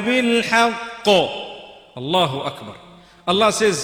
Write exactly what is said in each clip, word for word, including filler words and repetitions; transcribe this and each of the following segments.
بِالْحَقِّ. Allahu Akbar. Allah says,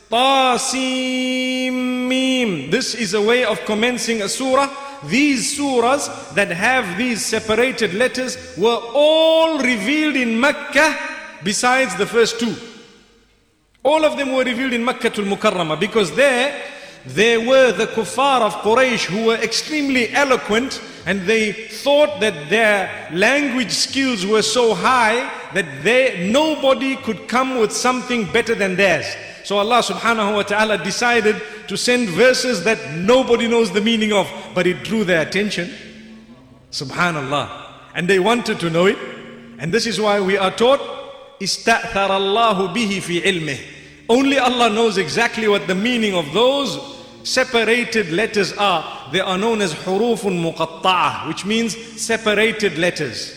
Tasim. This is a way of commencing a surah. These surahs that have these separated letters were all revealed in Mecca besides the first two. All of them were revealed in Makkah al-Mukarramah, because there, there were the kuffar of Quraysh who were extremely eloquent, and they thought that their language skills were so high that they, nobody could come with something better than theirs. So Allah subhanahu wa ta'ala decided to send verses that nobody knows the meaning of, but it drew their attention. Subhanallah. And they wanted to know it. And this is why we are taught, إِسْتَأْثَرَ اللَّهُ بِهِ فِي عِلْمِهِ. Only Allah knows exactly what the meaning of those separated letters are. They are known as hurufun muqatta'ah, which means separated letters.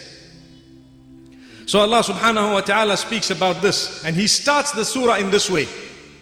So Allah subhanahu wa ta'ala speaks about this, and He starts the surah in this way.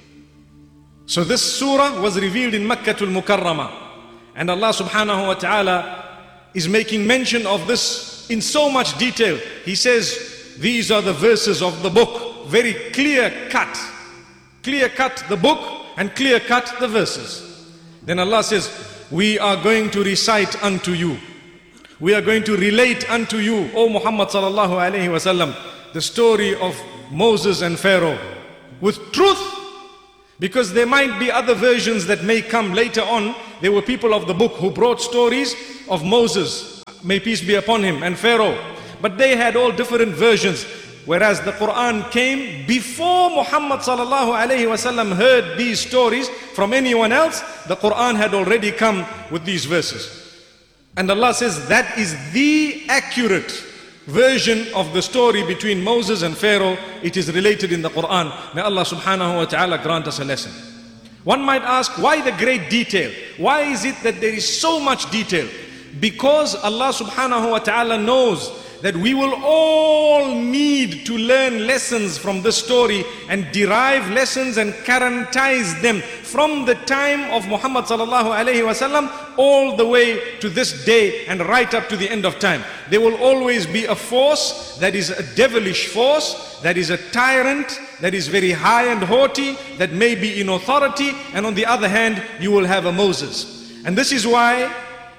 So this surah was revealed in Makkah al-Mukarramah, and Allah subhanahu wa ta'ala is making mention of this in so much detail. He says, these are the verses of the book, very clear cut. Clear cut the book and clear cut the verses. Then Allah says, we are going to recite unto you. We are going to relate unto you, O Muhammad sallallahu alayhi wa sallam, the story of Moses and Pharaoh with truth. Because there might be other versions that may come later on. There were people of the book who brought stories of Moses, may peace be upon him, and Pharaoh. But they had all different versions. Whereas the Quran came before Muhammad sallallahu alayhi wa sallam heard these stories from anyone else. The Quran had already come with these verses. And Allah says that is the accurate version of the story between Moses and Pharaoh. It is related in the Quran. May Allah subhanahu wa ta'ala grant us a lesson. One might ask, why the great detail? Why is it that there is so much detail? Because Allah subhanahu wa ta'ala knows that we will all need to learn lessons from this story and derive lessons and quarantize them from the time of Muhammad sallallahu alayhi wa sallam all the way to this day and right up to the end of time. There will always be a force that is a devilish force, that is a tyrant, that is very high and haughty, that may be in authority, and on the other hand you will have a Moses. And this is why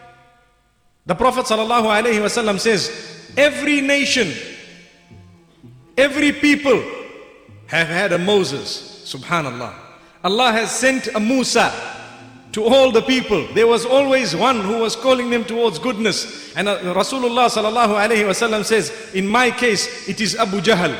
the Prophet sallallahu alayhi wa sallam says, every nation, every people have had a Moses. Subhanallah. Allah has sent a Musa to all the people. There was always one who was calling them towards goodness. And Rasulullah sallallahu alayhi wa sallam says, in my case, it is Abu Jahl.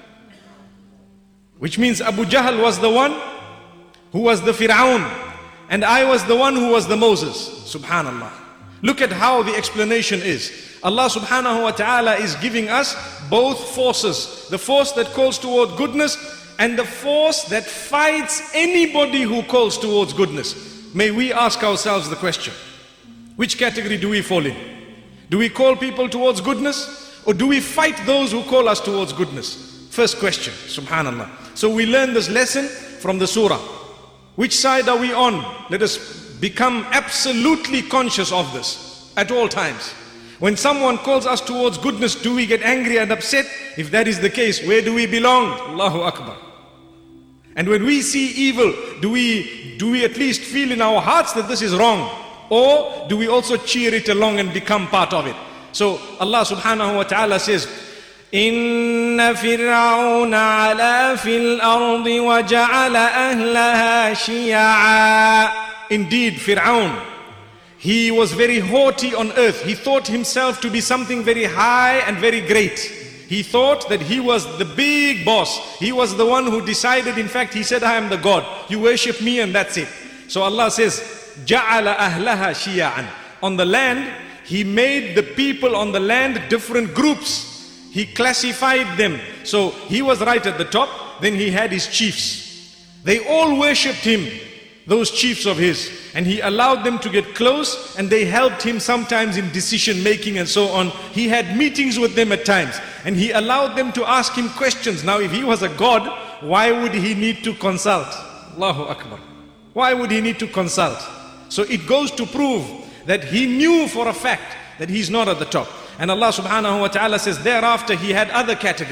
Which means Abu Jahl was the one who was the Fir'aun, and I was the one who was the Moses. Subhanallah. Look at how the explanation is. Allah subhanahu wa ta'ala is giving us both forces. The force that calls toward goodness and the force that fights anybody who calls towards goodness. May we ask ourselves the question, which category do we fall in? Do we call people towards goodness, or do we fight those who call us towards goodness? First question, subhanallah. So we learn this lesson from the surah. Which side are we on? Let us become absolutely conscious of this at all times. When someone calls us towards goodness, do we get angry and upset? If that is the case, where do we belong? Allahu Akbar. And when we see evil, do we, do we at least feel in our hearts that this is wrong? Or do we also cheer it along and become part of it? So Allah subhanahu wa ta'ala says, إِنَّ فِرْعَوْنَ عَلَا فِي الْأَرْضِ وَجَعَلَ أَهْلَهَا شِيَعًا. Indeed, Fir'aun, he was very haughty on earth. He thought himself to be something very high and very great. He thought that he was the big boss. He was the one who decided. In fact, he said, I am the God. You worship me and that's it. So Allah says, جَعَلَ أَهْلَهَا شِيَعًا. On the land, He made the people on the land different groups. He classified them. So He was right at the top. Then He had His chiefs. They all worshipped Him, those chiefs of His. And He allowed them to get close, and they helped Him sometimes in decision making and so on. He had meetings with them at times, and He allowed them to ask Him questions. Now if He was a God, why would He need to consult? Allahu Akbar. Why would He need to consult? So it goes to prove that He knew for a fact that He's not at the top. And Allah subhanahu wa ta'ala says thereafter He had other categories.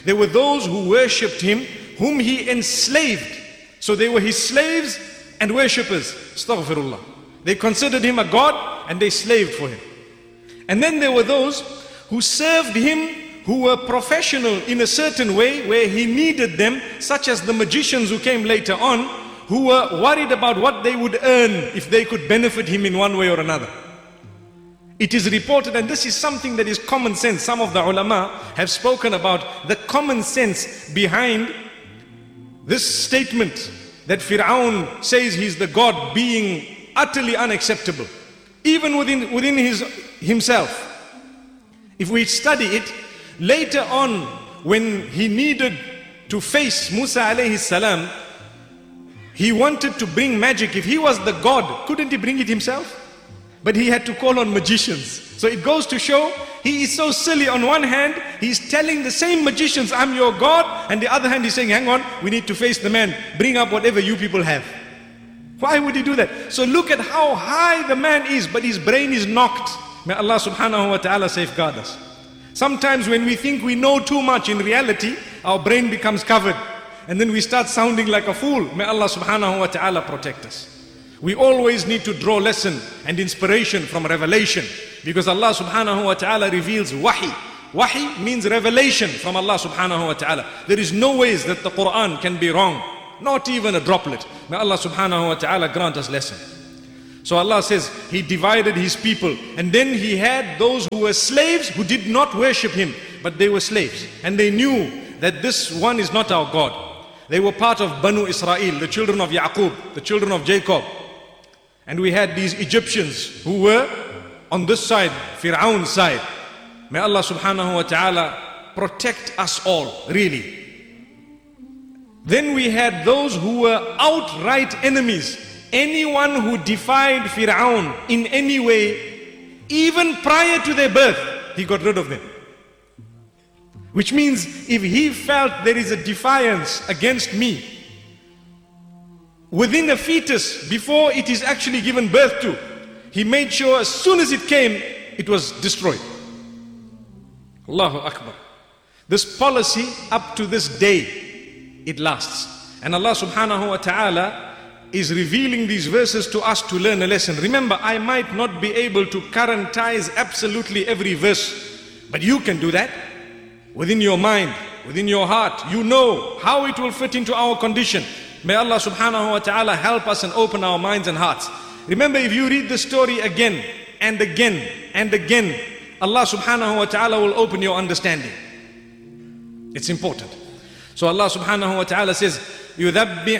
There were those who worshipped him, whom he enslaved. So they were his slaves and worshippers. Astaghfirullah. They considered him a god and they slaved for him. And then there were those who served him, who were professional in a certain way where he needed them, such as the magicians who came later on, who were worried about what they would earn if they could benefit him in one way or another. It is reported, and this is something that is common sense. Some of the ulama have spoken about the common sense behind this statement that Fir'aun says he's the God, being utterly unacceptable, even within, within his, himself. If we study it, later on when he needed to face Musa alayhi salam, he wanted to bring magic. If he was the God, couldn't he bring it himself? But he had to call on magicians. So it goes to show he is so silly. On one hand, he's telling the same magicians, I'm your God. And the other hand, he's saying, hang on, we need to face the man. Bring up whatever you people have. Why would he do that? So look at how high the man is, but his brain is knocked. May Allah subhanahu wa ta'ala safeguard us. Sometimes when we think we know too much, in reality, our brain becomes covered. And then we start sounding like a fool. May Allah subhanahu wa ta'ala protect us. We always need to draw lesson and inspiration from revelation, because Allah subhanahu wa ta'ala reveals wahi. Wahi means revelation from Allah subhanahu wa ta'ala. There is no ways that the Quran can be wrong, not even a droplet. May Allah subhanahu wa ta'ala grant us lesson. So Allah says he divided his people, and then he had those who were slaves who did not worship him, but they were slaves, and they knew that this one is not our God. They were part of Banu Israel, the children of Yaqub, the children of Jacob. And we had these Egyptians who were on this side, Fir'aun's side. May Allah subhanahu wa ta'ala protect us all, really. Then we had those who were outright enemies. Anyone who defied Fir'aun in any way, even prior to their birth, he got rid of them. Which means if he felt there is a defiance against me, within a fetus, before it is actually given birth to, he made sure as soon as it came, it was destroyed. Allahu Akbar. This policy up to this day, it lasts. And Allah subhanahu wa ta'ala is revealing these verses to us to learn a lesson. Remember, I might not be able to currentize absolutely every verse, but you can do that. Within your mind, within your heart, you know how it will fit into our condition. May Allah subhanahu wa ta'ala help us and open our minds and hearts. Remember, if you read the story again and again and again, Allah subhanahu wa ta'ala will open your understanding. It's important. So Allah subhanahu wa ta'ala says, يُذَبِّحُ